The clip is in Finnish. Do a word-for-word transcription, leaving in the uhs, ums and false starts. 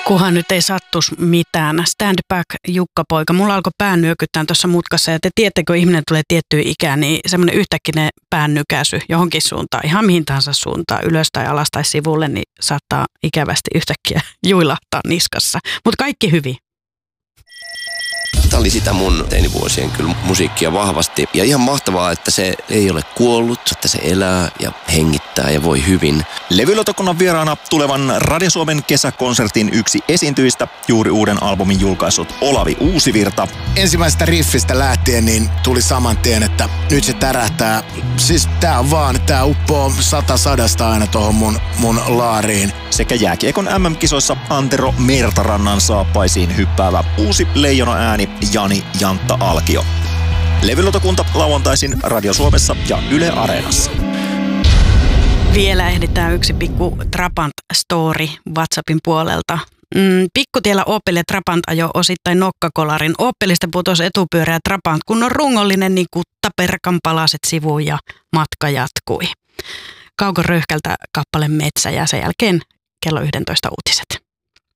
Kuhan nyt ei sattus mitään. Stand back, Jukka-poika. Mulla alkoi pään nyökyttää tuossa mutkassa ja te tiedättekö, kun ihminen tulee tiettyyn ikään, niin semmoinen yhtäkkinen pään nykäisy johonkin suuntaan, ihan mihin tahansa suuntaan, ylös tai alas tai sivulle, niin saattaa ikävästi yhtäkkiä juilahtaa niskassa. Mutta kaikki hyvin. Tämä oli sitä mun teinivuosien kyllä musiikkia vahvasti. Ja ihan mahtavaa, että se ei ole kuollut, että se elää ja hengittää ja voi hyvin. Levylautakunnan vieraana tulevan Radio Suomen kesäkonsertin yksi esiintyjistä, juuri uuden albumin julkaissut Olavi Uusivirta. Ensimmäisestä riffistä lähtien niin tuli saman tien, että nyt se tärähtää. Siis tää on vaan, tää uppoo sata sadasta aina tohon mun, mun laariin. Sekä jääkiekon M M-kisoissa Antero Mertarannan saappaisiin hyppäävä uusi leijona ääni Jani Jantta Alkio. Levylautakunta lauantaisin Radio Suomessa ja Yle Areenassa. Vielä ehditään yksi pikku Trabant story WhatsAppin puolelta. Mm, pikkutiellä Opel ja Trabant ajo osittain nokkakolarin. Opelista putosi etupyörä ja Trabant, kun on rungollinen niin kuttaperkan palaset sivuun ja matka jatkui. Kauko Röyhkältä kappale Metsä ja sen jälkeen kello yksitoista uutiset.